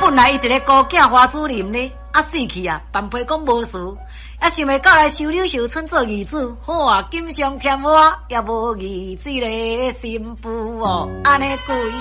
本来伊一个孤囝花主任呢，死去啊，办批讲无事，想袂到来收柳秀村做义子，好啊，锦上添花，也无义这个新妇哦，安尼贵。